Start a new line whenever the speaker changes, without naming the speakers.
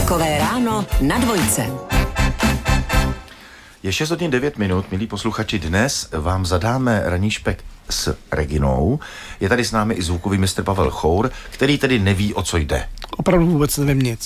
Takové ráno na Dvojce.
Je 6 hodin 9 minut, milí posluchači, dnes vám zadáme ranní špek s Reginou. Je tady s námi i zvukový mistr Pavel Chour, který tedy neví, o co jde.
Opravdu vůbec nevím nic.